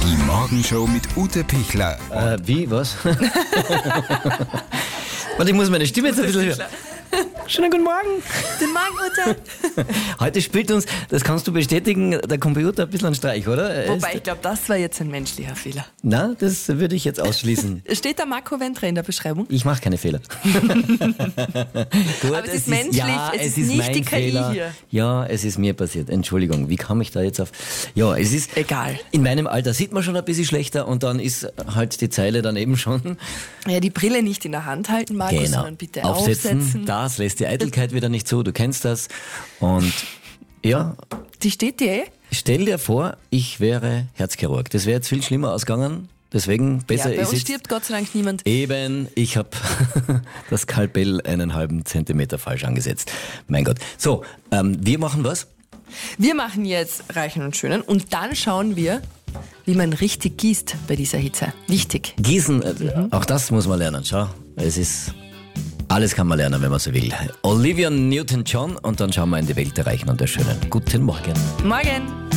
Die Morgenshow mit Ute Pichler. Wie, was? Warte, ich muss meine Stimme jetzt ein bisschen hören. Schönen guten Morgen. Guten Morgen, Ute. Heute spielt uns, das kannst du bestätigen, der Computer ein bisschen einen Streich, oder? Wobei, ich glaube, das war jetzt ein menschlicher Fehler. Na, das würde ich jetzt ausschließen. Steht da Marco Ventre in der Beschreibung? Ich mache keine Fehler. Gut, Aber es ist menschlich, ja, es ist nicht mein die KI Fehler. hier. Ja, es ist mir passiert. Entschuldigung, wie kam ich da jetzt auf? Ja, es ist... Egal. In meinem Alter sieht man schon ein bisschen schlechter und dann ist halt die Zeile daneben schon. Ja, die Brille nicht in der Hand halten, Marco, Genau. sondern bitte aufsetzen. Das lässt die Eitelkeit wieder nicht zu, du kennst das. Und ja, Die steht dir stell dir vor, ich wäre Herzchirurg. Das wäre jetzt viel schlimmer ausgegangen. Deswegen besser Ja, bei ist uns jetzt stirbt Gott sei Dank niemand. eben, ich habe das Skalpell 1,5 Zentimeter falsch angesetzt. Mein Gott. So, wir machen was? Wir machen jetzt Reichen und Schönen und dann schauen wir, wie man richtig gießt bei dieser Hitze. Wichtig. Gießen, auch das muss man lernen. Schau, es ist... Alles kann man lernen, wenn man so will. Olivia Newton-John und dann schauen wir in die Welt der Reichen und der Schönen. Guten Morgen. Morgen.